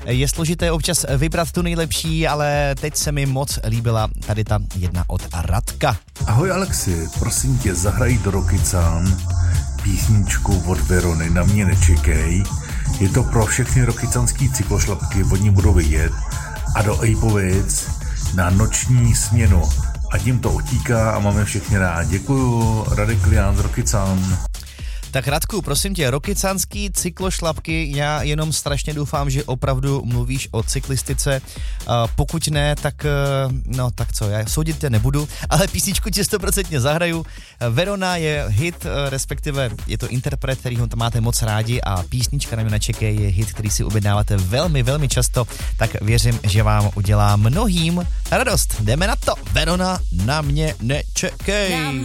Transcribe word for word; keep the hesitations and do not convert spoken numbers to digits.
Je složité občas vybrat tu nejlepší, ale teď se mi moc líbila tady ta jedna od Radka. Ahoj Alexi, prosím tě, zahraj do Rokycan písničku od Verony Na mě nečekej. Je to pro všechny rokycanský cyklošlapky, oni budou vidět. A do Ejpovic na noční směnu. A tím to utíká a máme všechny rád. Děkuju, Radek Lián z Rokycan. Tak Radku, prosím tě, rokycanský cyklošlapky, já jenom strašně doufám, že opravdu mluvíš o cyklistice. Uh, pokud ne, tak uh, no tak co, já soudit tě nebudu, ale písničku ti stoprocentně zahraju. Verona je hit, uh, respektive je to interpret, kterýho tam máte moc rádi a písnička Na mě nečekej je hit, který si objednáváte velmi, velmi často, tak věřím, že vám udělá mnohým radost. Jdeme na to, Verona Na mě nečekej.